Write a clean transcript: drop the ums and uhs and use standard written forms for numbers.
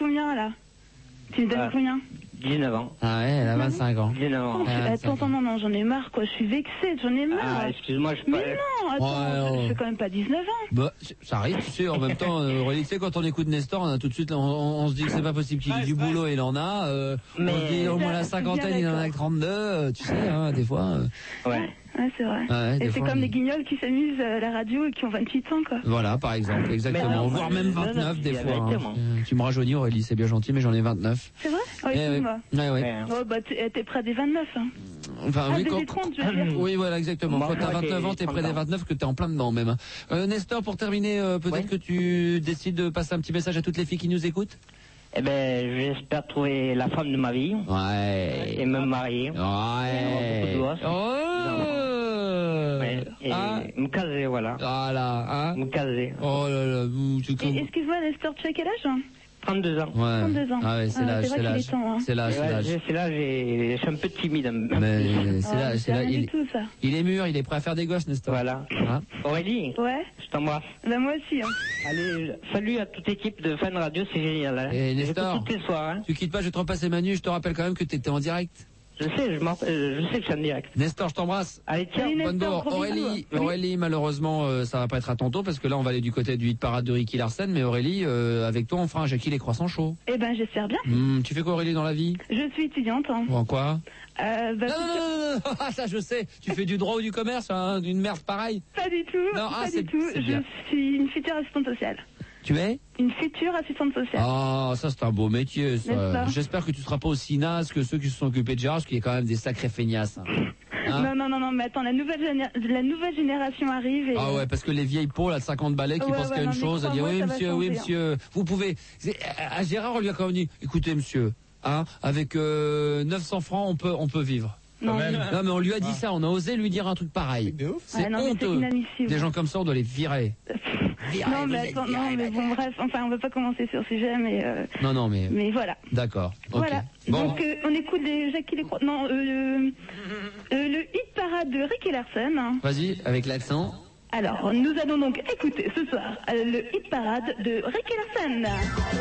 combien, là? Tu me donnes combien? 19 ans. Ah ouais, elle a 25 ans. 19 ans. Attends, non, j'en ai marre, quoi. Je suis vexée, j'en ai marre. Ah, excuse-moi, je Mais non, attends, je fais quand même pas 19 ans. Bah, ça arrive, tu sais, en même temps, Aurélie, tu sais, quand on écoute Nestor, on a tout de suite, on se dit que c'est pas possible qu'il ait du boulot, il en a. Mais... On se dit au moins la cinquantaine, il en a que 32, tu sais, hein, des fois. Ouais, c'est vrai. Ouais, et c'est fois, comme les guignols qui s'amusent à la radio et qui ont 28 ans, quoi. Voilà, par exemple, exactement. Voire même 29 des fois. Hein. Tu me rajeunis, Aurélie, c'est bien gentil, mais j'en ai 29. C'est vrai? Oh, excuse-moi. Ouais. Oh, bah, t'es près des 29, hein. Enfin, oui, des 30, je veux dire. Oui, voilà, exactement. Quand t'as 29 ans, t'es près des 29, que t'es en plein dedans, même. Nestor, pour terminer, peut-être que tu décides de passer un petit message à toutes les filles qui nous écoutent? Eh ben, j'espère trouver la femme de ma vie. Ouais. Et me marier. Ouais. Et me caser, voilà. Voilà, hein. Me caser. Oh là là, excuse-moi, Nestor, tu as quel âge? 32 ans. Ouais. 32 ans. Ah ouais, c'est l'âge, c'est l'âge. C'est l'âge, c'est l'âge. C'est là, je suis un peu timide. Mais c'est là, c'est là. Il est mûr, il est prêt à faire des gosses, Nestor. Voilà. Hein? Aurélie. Ouais. Je t'embrasse. Bah, moi aussi, hein. Allez, salut à toute l'équipe de Fan Radio, c'est génial. Hein. Et Nestor, tous les soirs, hein. Tu quittes pas, je vais te repasser Manu, je te rappelle quand même que t'étais en direct. Je sais, je sais que je suis en direct. Nestor, je t'embrasse. Allez, tiens, bonne bourre. Aurélie, malheureusement, ça va pas être à ton tour parce que là, on va aller du côté du hit parade de Ricky Larsen. Mais Aurélie, avec toi, on fera un Jackie les croissants chauds. Eh ben, j'espère bien. Tu fais quoi, Aurélie, dans la vie? Je suis étudiante. Hein. En quoi? Non, ça je sais. Tu fais du droit ou du commerce, hein, d'une merde pareille? Pas du tout. Non, pas du tout. Je suis une future assistante sociale. Tu es? Une future assistante sociale. Ah, ça c'est un beau métier, ça. J'espère que tu seras pas aussi naze que ceux qui se sont occupés de Gérard, parce qu'il y a quand même des sacrés feignasses. Hein. Non, mais attends, la nouvelle génération arrive et... Ah ouais, parce que les vieilles peaux, là, de 50 balais, qui pensent qu'à une chose, à dire, oui, monsieur, vous pouvez... À Gérard, on lui a quand même dit, écoutez, monsieur, hein, avec 900 francs, on peut vivre. Non, mais on lui a dit ça, on a osé lui dire un truc pareil. C'est honteux. Des gens comme ça, on doit les virer. Non, mais bon, bref, enfin, on va pas commencer sur ce sujet, mais... Non, mais... Mais voilà. D'accord. Voilà. Bon. Donc, on écoute Jackie les croissants... Non, le hit parade de Ricky Larsen. Hein. Vas-y, avec l'accent. Alors, nous allons donc écouter ce soir le hit parade de Ricky Larsen.